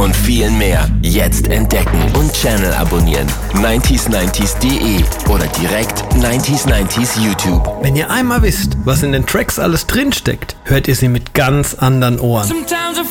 und vielen mehr. Jetzt entdecken und Channel abonnieren. 90s90s.de oder direkt 90s90s YouTube. Wenn ihr einmal wisst, was in den Tracks alles drinsteckt, hört ihr sie mit ganz anderen Ohren.